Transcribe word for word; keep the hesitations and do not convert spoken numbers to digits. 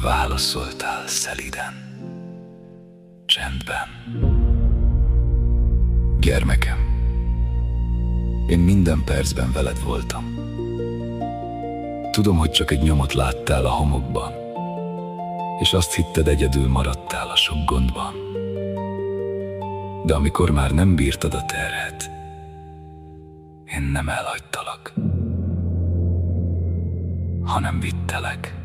Válaszoltál szeliden, csendben. Gyermekem, én minden percben veled voltam. Tudom, hogy csak egy nyomot láttál a homokban, és azt hitted, egyedül maradtál a sok gondban. De amikor már nem bírtad a terhet, én nem elhagytalak, hanem vittelek.